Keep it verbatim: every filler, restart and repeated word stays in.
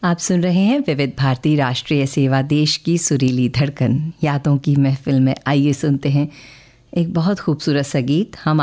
आप सुन रहे हैं विविध भारती राष्ट्रीय सेवा, देश की सुरीली धड़कन। यादों की महफिल में आइए सुनते हैं एक बहुत खूबसूरत सा गीत। हम